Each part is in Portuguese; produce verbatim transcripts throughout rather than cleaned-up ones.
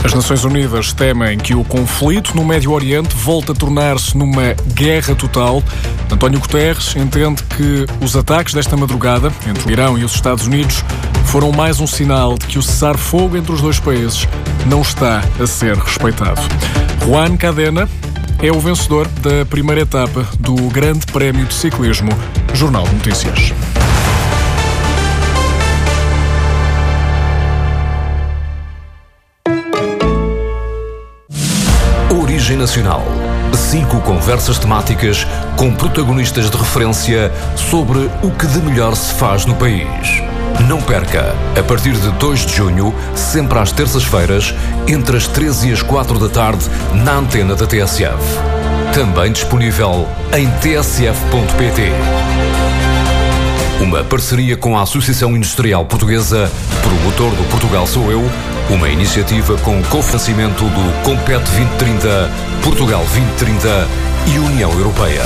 As Nações Unidas temem que o conflito no Médio Oriente volte a tornar-se numa guerra total. António Guterres entende que os ataques desta madrugada entre o Irão e os Estados Unidos foram mais um sinal de que o cessar-fogo entre os dois países não está a ser respeitado. Juan Cadena é o vencedor da primeira etapa do Grande Prémio de Ciclismo. Jornal de Notícias. Origem Nacional. Cinco conversas temáticas com protagonistas de referência sobre o que de melhor se faz no país. Não perca, a partir de dois de junho, sempre às terças-feiras, entre as treze e as quatro da tarde, na antena da T S F. Também disponível em t s f ponto p t. Uma parceria com a Associação Industrial Portuguesa, promotor do Portugal Sou Eu, uma iniciativa com cofinanciamento do Compete vinte trinta, Portugal vinte trinta e União Europeia.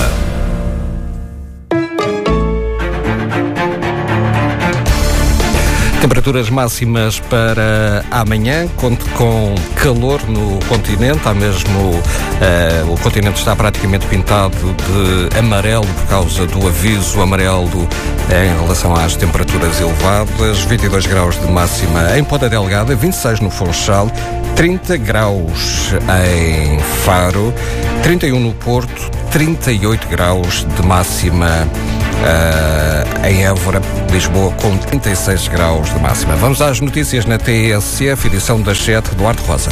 Temperaturas máximas para amanhã, conto com calor no continente, há mesmo uh, o continente está praticamente pintado de amarelo por causa do aviso amarelo em relação às temperaturas elevadas, vinte e dois graus de máxima em Ponta Delgada, vinte e seis no Funchal, trinta graus em Faro, trinta e um no Porto, trinta e oito graus de máxima Uh, em Évora, Lisboa, com trinta e seis graus de máxima. Vamos às notícias na T S F, edição das sete, Eduardo Rosa.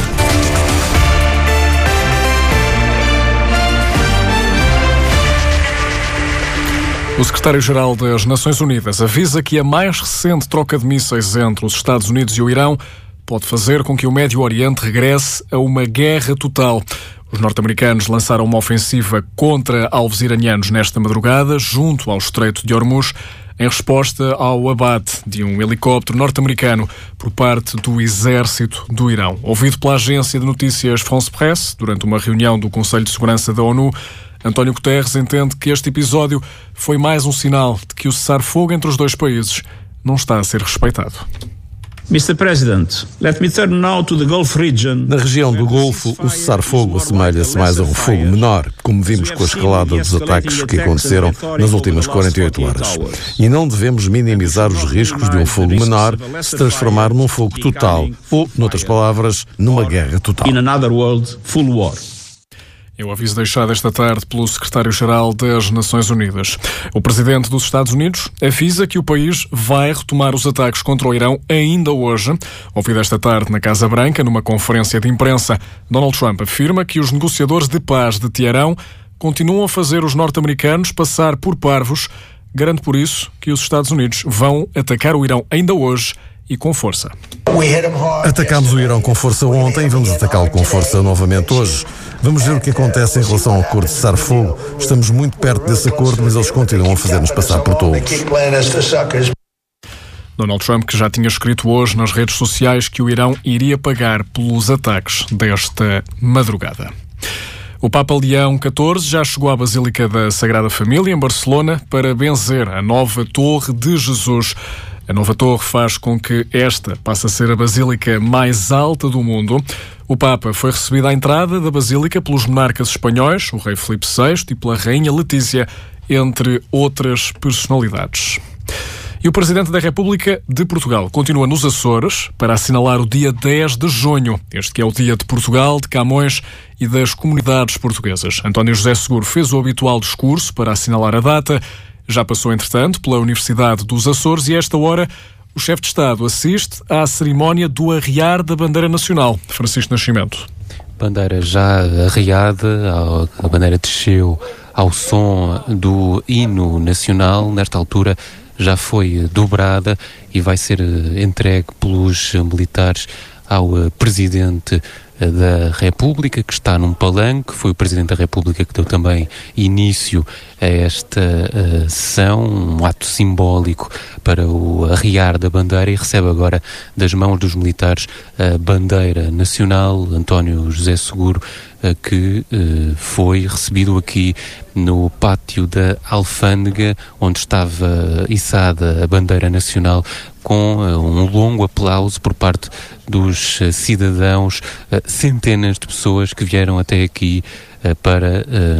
O secretário-geral das Nações Unidas avisa que a mais recente troca de mísseis entre os Estados Unidos e o Irão pode fazer com que o Médio Oriente regresse a uma guerra total. Os norte-americanos lançaram uma ofensiva contra alvos iranianos nesta madrugada, junto ao Estreito de Hormuz, em resposta ao abate de um helicóptero norte-americano por parte do exército do Irão. Ouvido pela agência de notícias France Presse, durante uma reunião do Conselho de Segurança da ONU, António Guterres entende que este episódio foi mais um sinal de que o cessar-fogo entre os dois países não está a ser respeitado. mister President, let me turn now to the Gulf region. Na região do Golfo, o cessar-fogo assemelha-se mais a um fogo menor, como vimos com a escalada dos ataques que aconteceram nas últimas quarenta e oito horas. E não devemos minimizar os riscos de um fogo menor se transformar num fogo total, ou, noutras palavras, numa guerra total. In another world, full war. É o aviso deixado esta tarde pelo secretário-geral das Nações Unidas. O presidente dos Estados Unidos avisa que o país vai retomar os ataques contra o Irão ainda hoje. Ouvido esta tarde na Casa Branca, numa conferência de imprensa, Donald Trump afirma que os negociadores de paz de Teherão continuam a fazer os norte-americanos passar por parvos. Garante por isso que os Estados Unidos vão atacar o Irão ainda hoje e com força. Atacámos o Irão com força ontem e vamos atacá-lo com força novamente hoje. Vamos ver o que acontece em relação ao acordo de cessar-fogo. Estamos muito perto desse acordo, mas eles continuam a fazer-nos passar por tolos. Donald Trump, que já tinha escrito hoje nas redes sociais que o Irão iria pagar pelos ataques desta madrugada. O Papa Leão catorze já chegou à Basílica da Sagrada Família, em Barcelona, para benzer a nova Torre de Jesus. A nova torre faz com que esta passe a ser a basílica mais alta do mundo. O Papa foi recebido à entrada da basílica pelos monarcas espanhóis, o rei Filipe sexto e pela rainha Letícia, entre outras personalidades. E o Presidente da República de Portugal continua nos Açores para assinalar o dia dez de junho. Este que é o dia de Portugal, de Camões e das comunidades portuguesas. António José Seguro fez o habitual discurso para assinalar a data. Já passou, entretanto, pela Universidade dos Açores e, a esta hora, o chefe de Estado assiste à cerimónia do arriar da bandeira nacional. Francisco Nascimento. Bandeira já arriada, a bandeira desceu ao som do hino nacional. Nesta altura já foi dobrada e vai ser entregue pelos militares ao Presidente da República, que está num palanque. Foi o Presidente da República que deu também início a esta uh, sessão, um ato simbólico para o arriar da bandeira, e recebe agora das mãos dos militares a bandeira nacional. António José Seguro que foi recebido aqui no pátio da Alfândega, onde estava içada a bandeira nacional, com um longo aplauso por parte dos cidadãos, centenas de pessoas que vieram até aqui para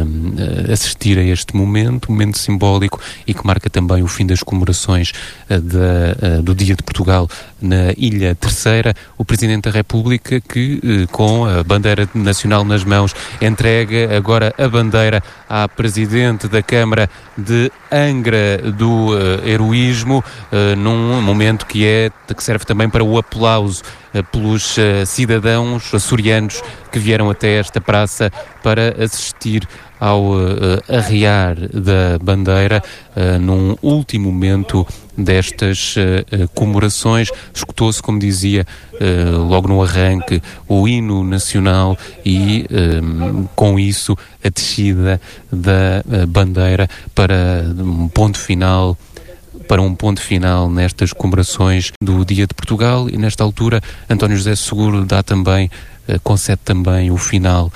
uh, assistir a este momento, momento simbólico e que marca também o fim das comemorações uh, da, uh, do Dia de Portugal na Ilha Terceira. O Presidente da República que, uh, com a bandeira nacional nas mãos, entrega agora a bandeira à Presidente da Câmara de Angra do uh, Heroísmo, uh, num momento que, é, que serve também para o aplauso pelos uh, cidadãos açorianos que vieram até esta praça para assistir ao uh, arrear da bandeira uh, num último momento destas uh, comemorações. Escutou-se, como dizia, uh, logo no arranque, o hino nacional e, um, com isso, a descida da uh, bandeira para um ponto final para um ponto final nestas comemorações do Dia de Portugal. E nesta altura António José Seguro dá também, concede também o final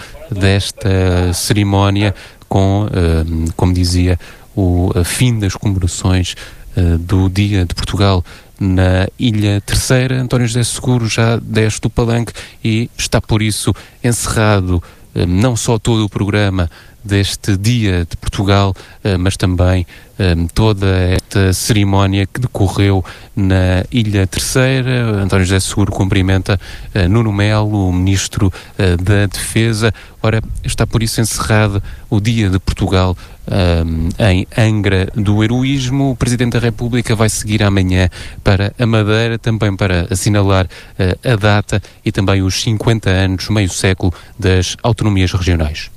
desta cerimónia com, como dizia, o fim das comemorações do Dia de Portugal na Ilha Terceira. António José Seguro já desce do palanque e está por isso encerrado não só todo o programa deste Dia de Portugal, mas também um, toda esta cerimónia que decorreu na Ilha Terceira. António José Seguro cumprimenta uh, Nuno Melo, o Ministro uh, da Defesa. Ora, está por isso encerrado o Dia de Portugal um, em Angra do Heroísmo. O Presidente da República vai seguir amanhã para a Madeira, também para assinalar uh, a data e também os cinquenta anos, meio século, das autonomias regionais.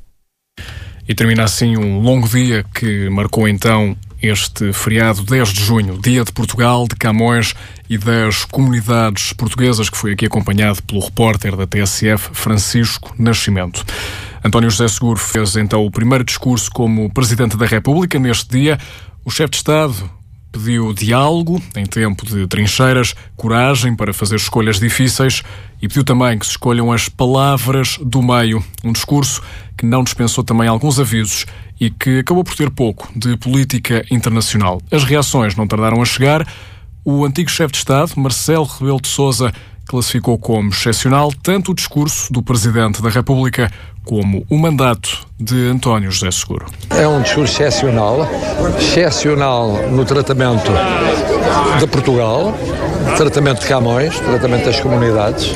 E termina assim um longo dia que marcou então este feriado dez de junho, Dia de Portugal, de Camões e das comunidades portuguesas, que foi aqui acompanhado pelo repórter da T S F, Francisco Nascimento. António José Seguro fez então o primeiro discurso como Presidente da República neste dia. O chefe de Estado pediu diálogo em tempo de trincheiras, coragem para fazer escolhas difíceis e pediu também que se escolham as palavras do meio. Um discurso que não dispensou também alguns avisos e que acabou por ter pouco de política internacional. As reações não tardaram a chegar. O antigo chefe de Estado, Marcelo Rebelo de Sousa, classificou como excepcional tanto o discurso do Presidente da República como o mandato de António José Seguro. É um discurso excepcional, excepcional no tratamento de Portugal, tratamento de Camões, tratamento das comunidades,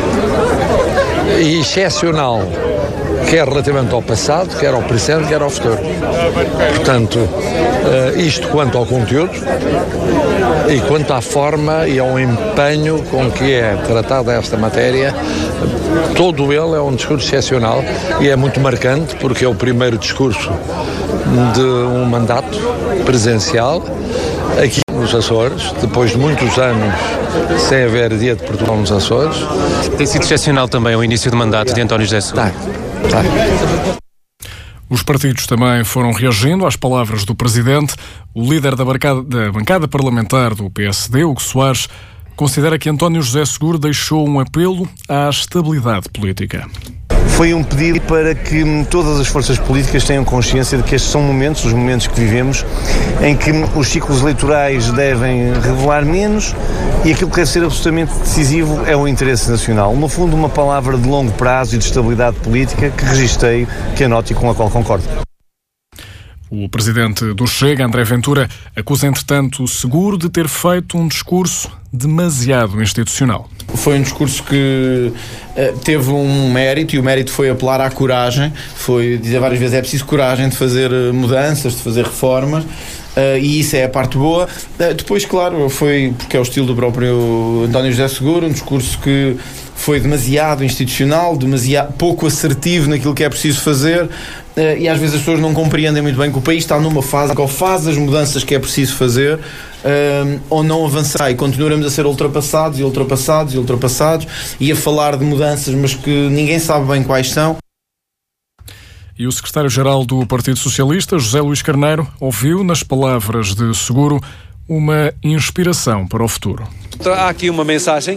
e excepcional quer relativamente ao passado, quer ao presente, quer ao futuro. Portanto, isto quanto ao conteúdo e quanto à forma e ao empenho com que é tratada esta matéria, todo ele é um discurso excepcional e é muito marcante porque é o primeiro discurso de um mandato presencial aqui nos Açores, depois de muitos anos sem haver Dia de Portugal nos Açores. Tem sido excepcional também o início do mandato de António José Seguro. Tá. Tá. Os partidos também foram reagindo às palavras do Presidente. O líder da bancada, da bancada parlamentar do P S D, Hugo Soares, considera que António José Seguro deixou um apelo à estabilidade política. Foi um pedido para que todas as forças políticas tenham consciência de que estes são momentos, os momentos que vivemos, em que os ciclos eleitorais devem revelar menos e aquilo que deve ser absolutamente decisivo é o interesse nacional. No fundo, uma palavra de longo prazo e de estabilidade política que registrei, que anote e com a qual concordo. O presidente do Chega, André Ventura, acusa, entretanto, o Seguro de ter feito um discurso demasiado institucional. Foi um discurso que uh, teve um mérito, e o mérito foi apelar à coragem, foi dizer várias vezes é preciso coragem de fazer mudanças, de fazer reformas, uh, e isso é a parte boa. Uh, depois, claro, foi, porque é o estilo do próprio António José Seguro, um discurso que foi demasiado institucional, demasiado pouco assertivo naquilo que é preciso fazer, uh, e às vezes as pessoas não compreendem muito bem que o país está numa fase ou faz as mudanças que é preciso fazer, uh, ou não avançar, e continuaremos a ser ultrapassados e ultrapassados e ultrapassados e a falar de mudanças, mas que ninguém sabe bem quais são. E o secretário-geral do Partido Socialista, José Luís Carneiro, ouviu nas palavras de Seguro uma inspiração para o futuro. Há aqui uma mensagem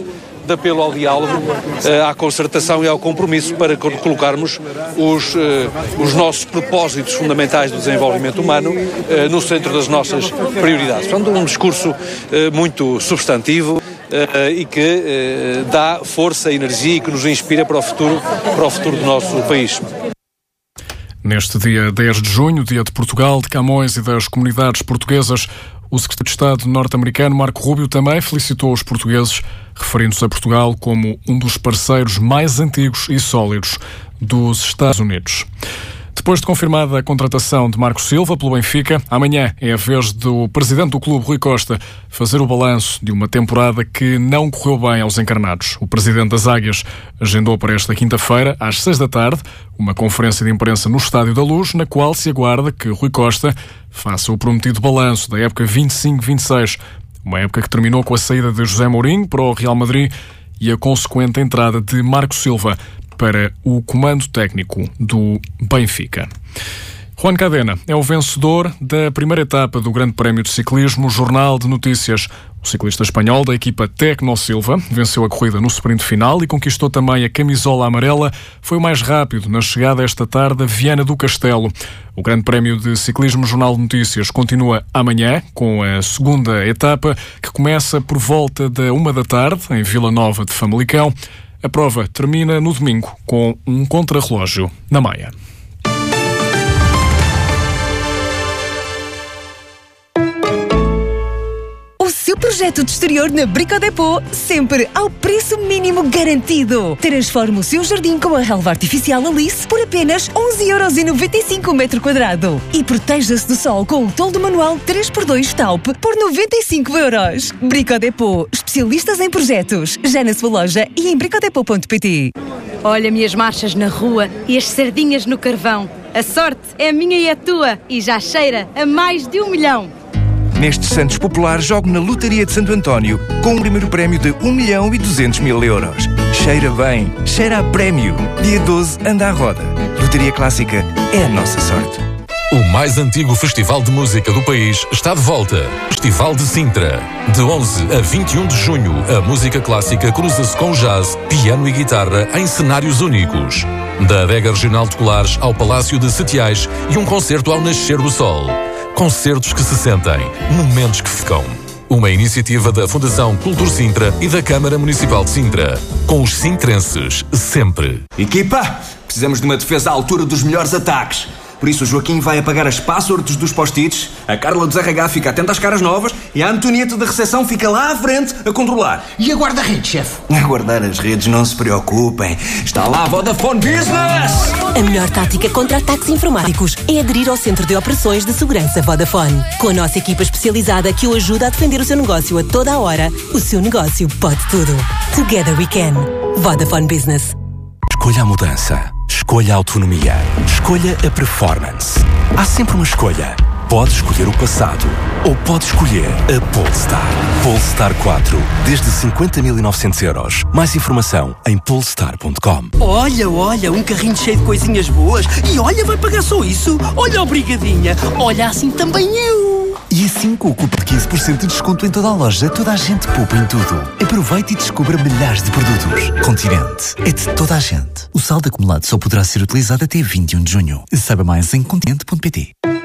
de apelo ao diálogo, à concertação e ao compromisso para colocarmos os, os nossos propósitos fundamentais do desenvolvimento humano no centro das nossas prioridades. Portanto, um discurso muito substantivo e que dá força, energia e que nos inspira para o futuro, para o futuro do nosso país. Neste dia dez de junho, dia de Portugal, de Camões e das comunidades portuguesas, o secretário de Estado norte-americano Marco Rubio também felicitou os portugueses, referindo-se a Portugal como um dos parceiros mais antigos e sólidos dos Estados Unidos. Depois de confirmada a contratação de Marco Silva pelo Benfica, amanhã é a vez do presidente do clube, Rui Costa, fazer o balanço de uma temporada que não correu bem aos encarnados. O presidente das Águias agendou para esta quinta-feira, às seis da tarde, uma conferência de imprensa no Estádio da Luz, na qual se aguarda que Rui Costa faça o prometido balanço da época vinte e cinco vinte e seis, uma época que terminou com a saída de José Mourinho para o Real Madrid e a consequente entrada de Marco Silva para o comando técnico do Benfica. Juan Cadena é o vencedor da primeira etapa do Grande Prémio de Ciclismo Jornal de Notícias. O ciclista espanhol da equipa Tecno Silva venceu a corrida no sprint final e conquistou também a camisola amarela. Foi o mais rápido na chegada esta tarde a Viana do Castelo. O Grande Prémio de Ciclismo Jornal de Notícias continua amanhã com a segunda etapa, que começa por volta da uma da tarde em Vila Nova de Famalicão. A prova termina no domingo com um contrarrelógio na Maia. O seu projeto de exterior na Brico Dépôt, sempre ao preço mínimo garantido. Transforme o seu jardim com a relva artificial Alice por apenas onze euros e noventa e cinco o metro quadrado. E proteja-se do sol com o toldo manual três por dois Taup por noventa e cinco euros. Brico Dépôt, especialistas em projetos. Já na sua loja e em bricodepot ponto pt. Olha-me as marchas na rua e as sardinhas no carvão. A sorte é minha e a tua e já cheira a mais de um milhão. Neste Santos Popular, jogo na Lotaria de Santo António com um primeiro prémio de um milhão e duzentos mil euros. Cheira bem, cheira a prémio. Dia doze, anda à roda. Lotaria Clássica é a nossa sorte. O mais antigo festival de música do país está de volta. Festival de Sintra. De onze a vinte e um de junho, a música clássica cruza-se com jazz, piano e guitarra em cenários únicos. Da Adega Regional de Colares ao Palácio de Setiais e um concerto ao nascer do sol. Concertos que se sentem, momentos que ficam. Uma iniciativa da Fundação Cultura Sintra e da Câmara Municipal de Sintra. Com os sintrenses, sempre. Equipa, precisamos de uma defesa à altura dos melhores ataques. Por isso o Joaquim vai apagar as passwords dos post-its, a Carla dos R H fica atenta às caras novas e a Antonieta da recepção fica lá à frente a controlar. E a guarda-redes, chefe? A guardar as redes, não se preocupem. Está lá a Vodafone Business! A melhor tática contra ataques informáticos é aderir ao Centro de Operações de Segurança Vodafone. Com a nossa equipa especializada que o ajuda a defender o seu negócio a toda a hora, o seu negócio pode tudo. Together we can. Vodafone Business. Escolha a mudança. Escolha a autonomia. Escolha a performance. Há sempre uma escolha. Pode escolher o passado ou pode escolher a Polestar. Polestar quatro, desde cinquenta mil e novecentos euros. Mais informação em polestar ponto com. Olha, olha, um carrinho cheio de coisinhas boas. E olha, vai pagar só isso. Olha, obrigadinha. Olha, assim também eu. E assim, com o cupom de quinze por cento de desconto em toda a loja, toda a gente poupa em tudo. Aproveite e descubra milhares de produtos. Continente é de toda a gente. O saldo acumulado só poderá ser utilizado até vinte e um de junho. Saiba mais em continente ponto pt.